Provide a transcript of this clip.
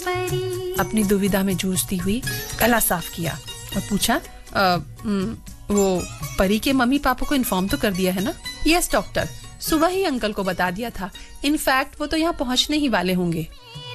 अपनी दुविधा में जूझती हुई गला साफ किया और पूछा, वो परी के मम्मी पापा को इन्फॉर्म तो कर दिया है ना? यस डॉक्टर, सुबह ही अंकल को बता दिया था। इनफैक्ट वो तो यहाँ पहुंचने ही वाले होंगे।